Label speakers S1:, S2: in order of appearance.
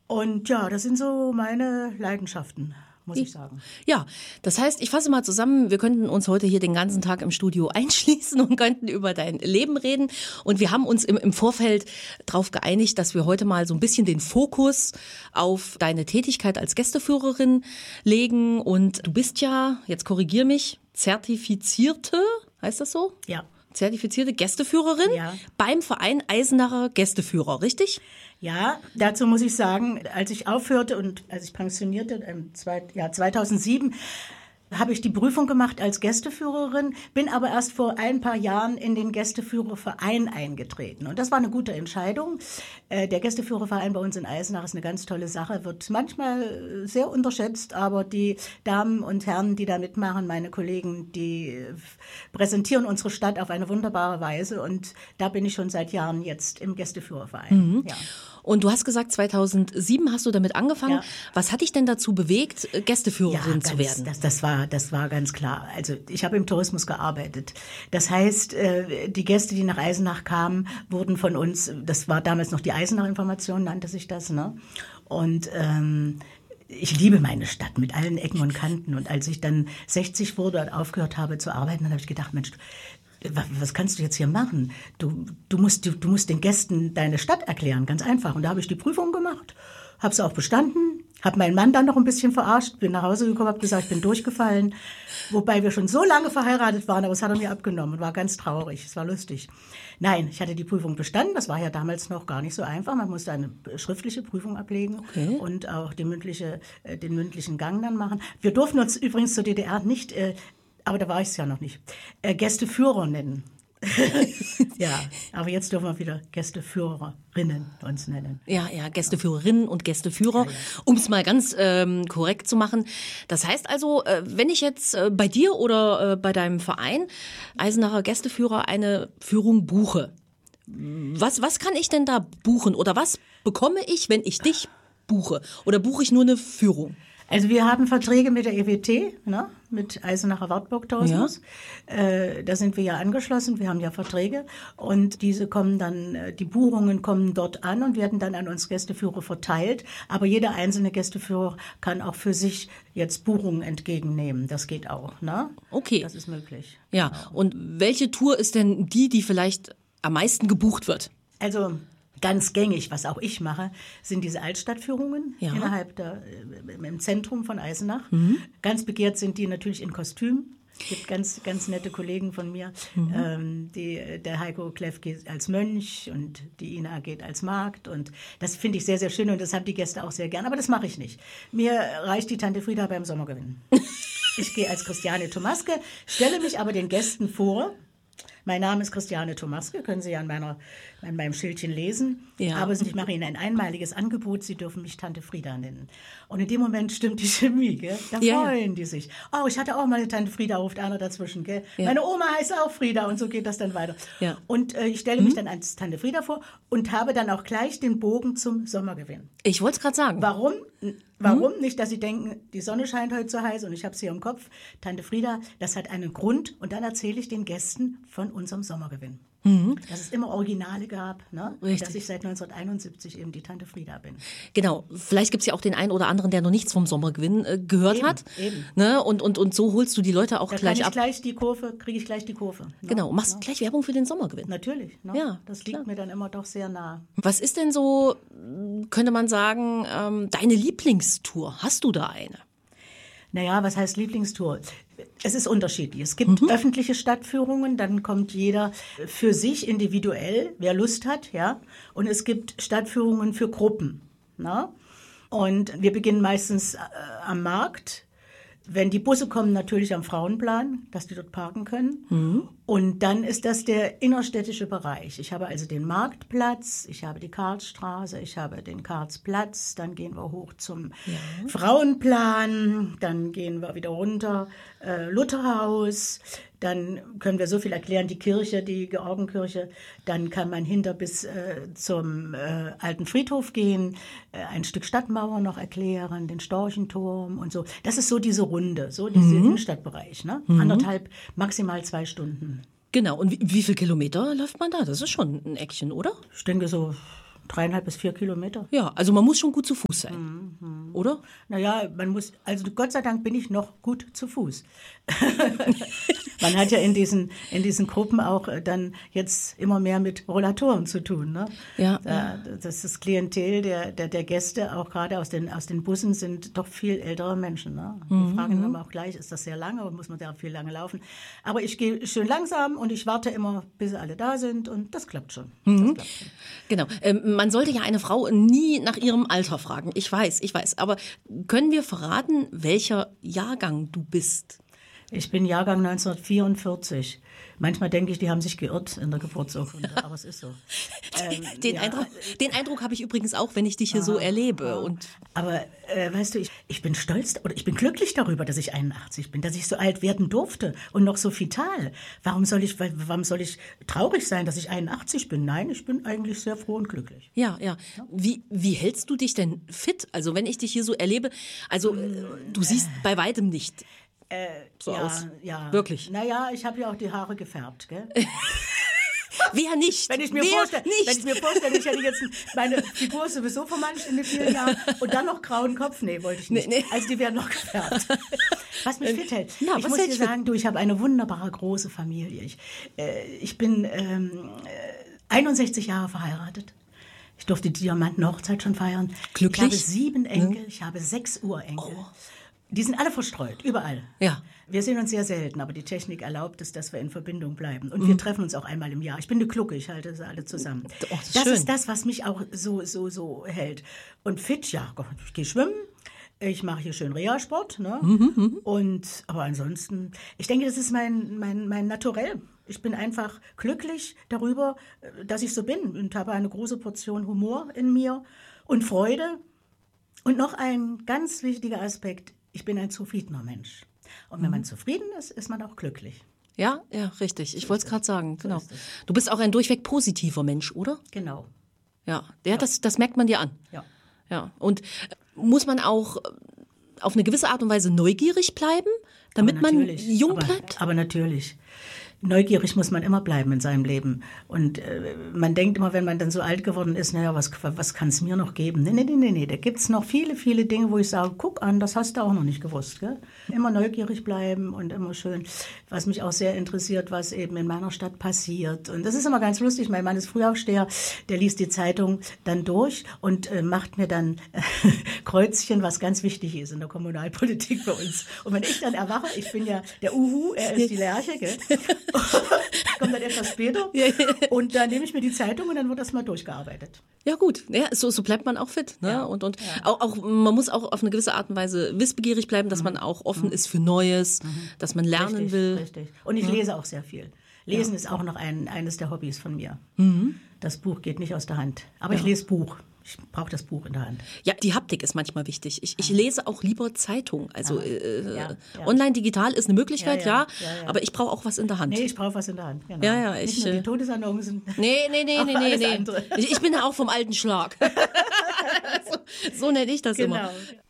S1: Und ja, das sind so meine Leidenschaften, muss ich sagen.
S2: Ja, das heißt, ich fasse mal zusammen, wir könnten uns heute hier den ganzen Tag im Studio einschließen und könnten über dein Leben reden. Und wir haben uns im Vorfeld darauf geeinigt, dass wir heute mal so ein bisschen den Fokus auf deine Tätigkeit als Gästeführerin legen. Und du bist ja, jetzt korrigier mich, zertifizierte, heißt das so?
S1: Ja.
S2: Zertifizierte Gästeführerin beim Verein Eisenacher Gästeführer, richtig?
S1: Ja, dazu muss ich sagen, als ich aufhörte und als ich pensionierte, 2007, habe ich die Prüfung gemacht als Gästeführerin, bin aber erst vor ein paar Jahren in den Gästeführerverein eingetreten. Und das war eine gute Entscheidung. Der Gästeführerverein bei uns in Eisenach ist eine ganz tolle Sache, wird manchmal sehr unterschätzt, aber die Damen und Herren, die da mitmachen, meine Kollegen, die präsentieren unsere Stadt auf eine wunderbare Weise. Und da bin ich schon seit Jahren jetzt im Gästeführerverein.
S2: Mhm. Ja. Und du hast gesagt, 2007 hast du damit angefangen. Ja. Was hat dich denn dazu bewegt, Gästeführerin zu werden?
S1: Das war ganz klar. Also ich habe im Tourismus gearbeitet. Das heißt, die Gäste, die nach Eisenach kamen, wurden von uns, das war damals noch die Eisenach-Information, nannte sich das, ne? Und ich liebe meine Stadt mit allen Ecken und Kanten. Und als ich dann 60 wurde und aufgehört habe zu arbeiten, dann habe ich gedacht, Mensch, was kannst du jetzt hier machen? Du musst den Gästen deine Stadt erklären, ganz einfach. Und da habe ich die Prüfung gemacht, habe es auch bestanden, habe meinen Mann dann noch ein bisschen verarscht, bin nach Hause gekommen, habe gesagt, ich bin durchgefallen. Wobei wir schon so lange verheiratet waren, aber es hat er mir abgenommen und war ganz traurig. Es war lustig. Nein, ich hatte die Prüfung bestanden. Das war ja damals noch gar nicht so einfach. Man musste eine schriftliche Prüfung ablegen und auch den mündlichen Gang dann machen. Wir durften uns übrigens zur DDR nicht aber da war ich es ja noch nicht, Gästeführer nennen. Ja, aber jetzt dürfen wir wieder Gästeführerinnen uns nennen.
S2: Ja, Gästeführerinnen und Gästeführer, um es mal ganz korrekt zu machen. Das heißt also, wenn ich jetzt bei dir oder bei deinem Verein Eisenacher Gästeführer eine Führung buche, was kann ich denn da buchen oder was bekomme ich, wenn ich dich buche? Oder buche ich nur eine Führung?
S1: Also wir haben Verträge mit der EWT, ne, mit Eisenacher Wartburg Tourismus. Ja. Da sind wir ja angeschlossen, wir haben ja Verträge und diese kommen dann, die Buchungen kommen dort an und werden dann an uns Gästeführer verteilt. Aber jeder einzelne Gästeführer kann auch für sich jetzt Buchungen entgegennehmen. Das geht auch, ne?
S2: Okay.
S1: Das ist möglich.
S2: Ja. Genau. Und welche Tour ist denn die vielleicht am meisten gebucht wird?
S1: Also ganz gängig, was auch ich mache, sind diese Altstadtführungen im Zentrum von Eisenach. Mhm. Ganz begehrt sind die natürlich in Kostüm. Es gibt ganz, ganz nette Kollegen von mir. Mhm. Der Heiko Kleff geht als Mönch und die Ina geht als Magd. Und das finde ich sehr, sehr schön und das haben die Gäste auch sehr gern. Aber das mache ich nicht. Mir reicht die Tante Frieda beim Sommergewinn. Ich gehe als Christiane Thomaske, stelle mich aber den Gästen vor. Mein Name ist Christiane Thomaske, können Sie ja an meinem Schildchen lesen. Ja. Aber ich mache Ihnen ein einmaliges Angebot, Sie dürfen mich Tante Frieda nennen. Und in dem Moment stimmt die Chemie, gell? Da freuen die sich. Oh, ich hatte auch mal eine Tante Frieda, ruft einer dazwischen, gell? Ja. Meine Oma heißt auch Frieda und so geht das dann weiter. Ja. Und ich stelle mich dann als Tante Frieda vor und habe dann auch gleich den Bogen zum Sommergewinn.
S2: Ich wollte es gerade sagen.
S1: Warum? Nicht, dass Sie denken, die Sonne scheint heute so heiß und ich habe es hier im Kopf. Tante Frieda, das hat einen Grund und dann erzähle ich den Gästen von unserem Sommergewinn. Mhm. Dass es immer Originale gab, ne? Dass ich seit 1971 eben die Tante Frieda bin.
S2: Genau, vielleicht gibt es ja auch den einen oder anderen, der noch nichts vom Sommergewinn gehört hat. Eben. Ne? Und so holst du die Leute auch gleich ab.
S1: Kriege ich gleich die Kurve. Ne?
S2: Genau, machst gleich Werbung für den Sommergewinn.
S1: Natürlich, ne? Ja, das liegt mir dann immer doch sehr nah.
S2: Was ist denn so, könnte man sagen, deine Lieblingstour? Hast du da eine?
S1: Naja, was heißt Lieblingstour? Es ist unterschiedlich. Es gibt öffentliche Stadtführungen, dann kommt jeder für sich individuell, wer Lust hat, ja. Und es gibt Stadtführungen für Gruppen, ne? Und wir beginnen meistens am Markt. Wenn die Busse kommen, natürlich am Frauenplan, dass die dort parken können. Mhm. Und dann ist das der innerstädtische Bereich. Ich habe also den Marktplatz, ich habe die Karlsstraße, ich habe den Karlsplatz, dann gehen wir hoch zum Frauenplan, dann gehen wir wieder runter, Lutherhaus, dann können wir so viel erklären, die Kirche, die Georgenkirche, dann kann man hinter bis zum alten Friedhof gehen, ein Stück Stadtmauer noch erklären, den Storchenturm und so. Das ist so diese Runde, so dieser Innenstadtbereich, ne? 1,5, maximal 2 Stunden.
S2: Genau, und wie viel Kilometer läuft man da? Das ist schon ein Eckchen, oder?
S1: Ich denke so 3,5 bis 4 Kilometer.
S2: Ja, also man muss schon gut zu Fuß sein, oder?
S1: Naja, also Gott sei Dank bin ich noch gut zu Fuß. Man hat ja in diesen Gruppen auch dann jetzt immer mehr mit Rollatoren zu tun. Ne?
S2: Ja.
S1: Das Klientel der Gäste, auch gerade aus den Bussen, sind doch viel ältere Menschen. Ne? Die fragen dann auch gleich, ist das sehr lange oder muss man da viel lange laufen? Aber ich gehe schön langsam und ich warte immer, bis alle da sind und das klappt schon.
S2: Genau. Man sollte ja eine Frau nie nach ihrem Alter fragen. Ich weiß. Aber können wir verraten, welcher Jahrgang du bist?
S1: Ich bin Jahrgang 1944. Manchmal denke ich, die haben sich geirrt in der Geburtsurkunde, aber es ist so.
S2: Den Eindruck habe ich übrigens auch, wenn ich dich hier so erlebe.
S1: Aber weißt du, ich bin stolz oder ich bin glücklich darüber, dass ich 81 bin, dass ich so alt werden durfte und noch so vital. Warum soll ich traurig sein, dass ich 81 bin? Nein, ich bin eigentlich sehr froh und glücklich.
S2: Ja. Wie hältst du dich denn fit? Also wenn ich dich hier so erlebe, also du siehst bei weitem nicht so aus.
S1: Ja.
S2: Wirklich.
S1: Naja, ich habe ja auch die Haare gefärbt, gell?
S2: Wer nicht?
S1: Wenn ich mir vorstelle, ich hätte jetzt meine Figur sowieso vermanscht in den vielen Jahren und dann noch grauen Kopf, wollte ich nicht. Nee. Also die werden noch gefärbt. Was mich fit hält.
S2: Ja,
S1: ich muss dir sagen, ich habe eine wunderbare große Familie. Ich bin 61 Jahre verheiratet. Ich durfte die Diamantenhochzeit schon feiern.
S2: Glücklich?
S1: Ich habe 7 Enkel, ich habe 6 Urenkel. Oh. Die sind alle verstreut, überall.
S2: Ja.
S1: Wir sehen uns sehr selten, aber die Technik erlaubt es, dass wir in Verbindung bleiben. Und wir treffen uns auch einmal im Jahr. Ich bin eine Klucke, ich halte sie alle zusammen.
S2: Oh,
S1: das ist das, was mich auch so hält. Und fit, ja, ich gehe schwimmen. Ich mache hier schön Reha-Sport, ne? Aber ansonsten, ich denke, das ist mein Naturell. Ich bin einfach glücklich darüber, dass ich so bin und habe eine große Portion Humor in mir und Freude. Und noch ein ganz wichtiger Aspekt, ich bin ein zufriedener Mensch. Und wenn man zufrieden ist, ist man auch glücklich.
S2: Ja, richtig. Ich wollte es gerade sagen, genau. Du bist auch ein durchweg positiver Mensch, oder?
S1: Genau.
S2: Ja. Das merkt man dir an. Ja. Und muss man auch auf eine gewisse Art und Weise neugierig bleiben, damit man jung bleibt?
S1: Aber natürlich. Neugierig muss man immer bleiben in seinem Leben. Und man denkt immer, wenn man dann so alt geworden ist, naja, was kann es mir noch geben? Nee. Da gibt es noch viele, viele Dinge, wo ich sage, guck an, das hast du auch noch nicht gewusst. Gell? Immer neugierig bleiben und immer schön, was mich auch sehr interessiert, was eben in meiner Stadt passiert. Und das ist immer ganz lustig. Mein Mann ist Frühaufsteher, der liest die Zeitung dann durch und macht mir dann Kreuzchen, was ganz wichtig ist in der Kommunalpolitik bei uns. Und wenn ich dann erwache, ich bin ja der Uhu, er ist die Lerche, gell? Kommt dann etwas später und dann nehme ich mir die Zeitung und dann wird das mal durchgearbeitet.
S2: Ja gut, so bleibt man auch fit. Ne?
S1: Ja.
S2: Und auch man muss auch auf eine gewisse Art und Weise wissbegierig bleiben, dass man auch offen ist für Neues, dass man lernen will.
S1: Richtig. Und ich lese auch sehr viel. Lesen ist auch noch eines der Hobbys von mir. Das Buch geht nicht aus der Hand, aber ich lese Buch. Ich brauche das Buch in der Hand.
S2: Ja, die Haptik ist manchmal wichtig. Ich lese auch lieber Zeitung. Also online, digital ist eine Möglichkeit, aber ich brauche auch was in der Hand.
S1: Nee, ich brauche was in der Hand. Genau.
S2: Ja,
S1: nicht nur die Todesannoncen.
S2: Nee. Ich bin ja auch vom alten Schlag. So nenne ich das immer.